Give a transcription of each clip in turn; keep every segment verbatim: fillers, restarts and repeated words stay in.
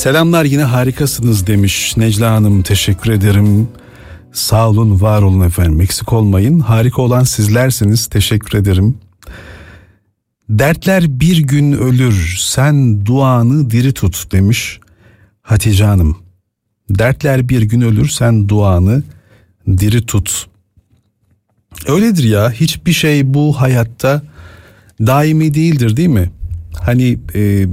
Selamlar, yine harikasınız demiş Necla Hanım, teşekkür ederim. Sağ olun, var olun efendim, eksik olmayın. Harika olan sizlersiniz, teşekkür ederim. Dertler bir gün ölür, sen duanı diri tut demiş Hatice Hanım. Dertler bir gün ölür, sen duanı diri tut. Öyledir ya, hiçbir şey bu hayatta daimi değildir, değil mi? Hani e,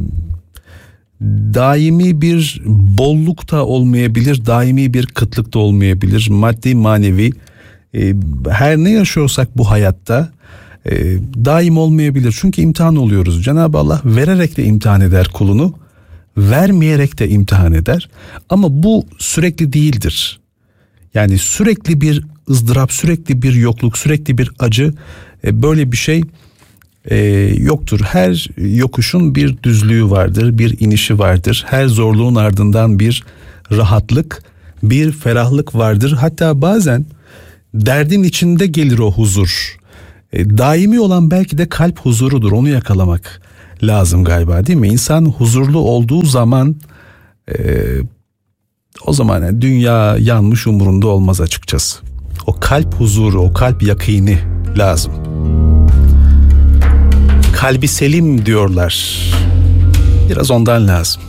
daimi bir bolluk da olmayabilir, daimi bir kıtlık da olmayabilir. Maddi manevi e, her ne yaşıyorsak bu hayatta e, daim olmayabilir. Çünkü imtihan oluyoruz. Cenab-ı Allah vererek de imtihan eder kulunu, vermeyerek de imtihan eder. Ama bu sürekli değildir. Yani sürekli bir ızdırap, sürekli bir yokluk, sürekli bir acı, e, böyle bir şey e, yoktur. Her yokuşun bir düzlüğü vardır, bir inişi vardır. Her zorluğun ardından bir rahatlık, bir ferahlık vardır. Hatta bazen derdin içinde gelir o huzur. E, daimi olan belki de kalp huzurudur. Onu yakalamak lazım galiba, değil mi? İnsan huzurlu olduğu zaman e, o zaman yani dünya yanmış umurunda olmaz açıkçası. O kalp huzuru, o kalp yakini lazım. Kalbi selim diyorlar. Biraz ondan lazım.